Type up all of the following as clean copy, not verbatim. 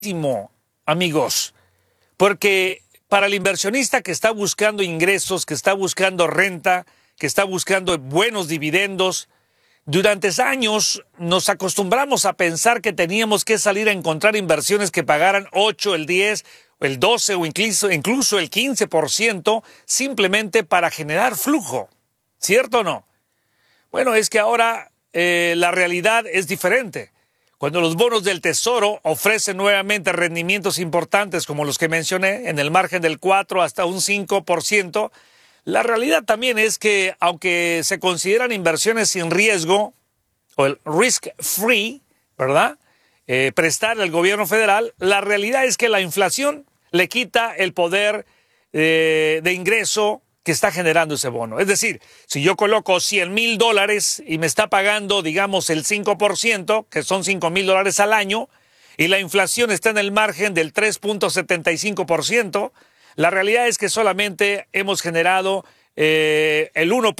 Amigos, porque para el inversionista que está buscando ingresos, que está buscando renta, que está buscando buenos dividendos, durante años nos acostumbramos a pensar que teníamos que salir a encontrar inversiones que pagaran 8, el 10, el 12 o incluso el 15% simplemente para generar flujo. ¿Cierto o no? Bueno, es que ahora la realidad es diferente. Cuando los bonos del Tesoro ofrecen nuevamente rendimientos importantes como los que mencioné, en el margen del 4 hasta un 5%, la realidad también es que, aunque se consideran inversiones sin riesgo, o el risk free, ¿verdad? Prestar al gobierno federal, la realidad es que la inflación le quita el poder de ingreso que está generando ese bono. Es decir, si yo coloco $100,000 y me está pagando, digamos, el 5%, que son $5,000 al año, y la inflación está en el margen del 3.75%, la realidad es que solamente hemos generado el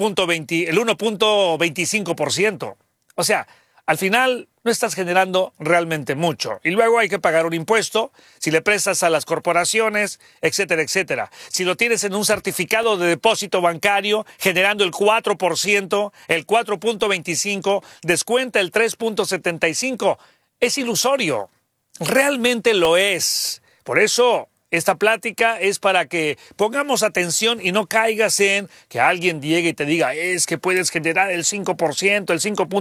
1.25%. O sea, al final no estás generando realmente mucho. Y luego hay que pagar un impuesto si le prestas a las corporaciones, etcétera, etcétera. Si lo tienes en un certificado de depósito bancario generando el 4%, el 4.25, descuenta el 3.75. Es ilusorio. Realmente lo es. Por eso esta plática es para que pongamos atención y no caigas en que alguien llegue y te diga, es que puedes generar el 5%, el 5%.